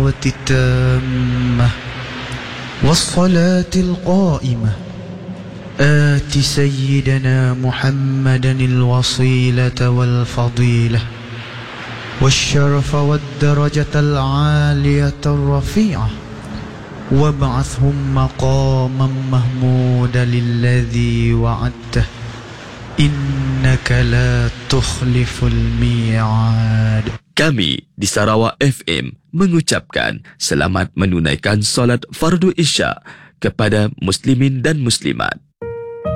الدعوة التامة والصلاة القائمة آت سيدنا محمدا الوصيلة والفضيلة والشرف والدرجة العالية الرفيعة وابعثهم مقاما محمودا الذي وعدته إنك لا تخلف الميعاد. Kami di Sarawak FM mengucapkan selamat menunaikan solat fardu Isya kepada muslimin dan muslimat.